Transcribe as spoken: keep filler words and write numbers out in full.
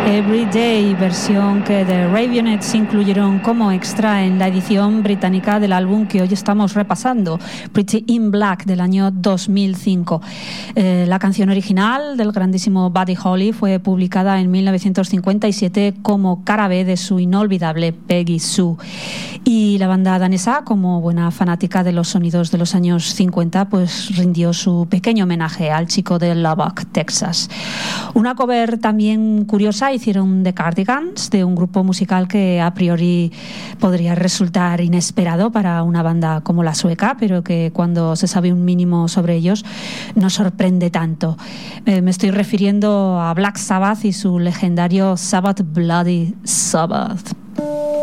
Everyday, versión que The Raveonettes incluyeron como extra en la edición británica del álbum que hoy estamos repasando, Pretty in Black, del año dos mil cinco. Eh, la canción original del grandísimo Buddy Holly fue publicada en mil novecientos cincuenta y siete como cara B de su inolvidable Peggy Sue. Y la banda danesa, como buena fanática de los sonidos de los años cincuenta, pues rindió su pequeño homenaje al chico de Lubbock, Texas. Una cover también curiosa hicieron The Cardigans, de un grupo musical que a priori podría resultar inesperado para una banda como la sueca, pero que cuando se sabe un mínimo sobre ellos no sorprende tanto. Eh, me estoy refiriendo a Black Sabbath y su legendario Sabbath Bloody Sabbath.